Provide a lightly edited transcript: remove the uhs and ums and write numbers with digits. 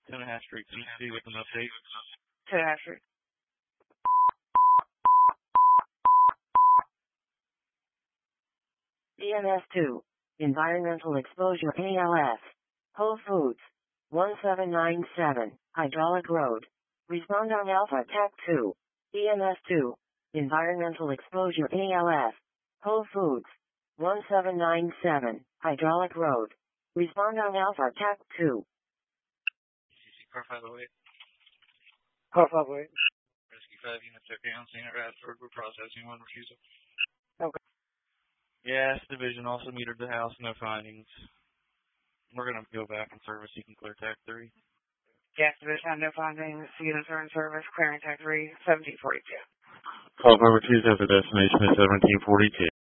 2.5 Street PC with an update. 2.5 Street. EMS2, Environmental Exposure ALS, Whole Foods, 1797, Hydraulic Road. Respond on Alpha Tech 2, EMS2, Environmental Exposure ALS, Whole Foods, 1797, Hydraulic Road. Respond on Alpha Tech 2. CC Car 508. Car 508. Rescue 5 units okay on scene at Radford. We're processing one refusal. Okay. Yes, division also metered the house, no findings. We're going to go back and service. You can clear Tech 3. Gas division, no findings. Units are in service. Clearing Tech 3, 1742. Call number 2 at the destination is 1742.